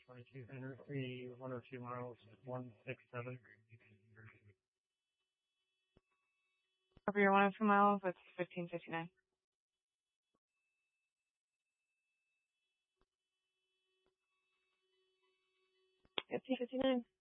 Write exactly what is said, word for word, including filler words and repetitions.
twenty-two Henry, one oh two miles, one six seven. Over your one oh two miles, it's fifteen fifty-nine. fifteen fifty-nine.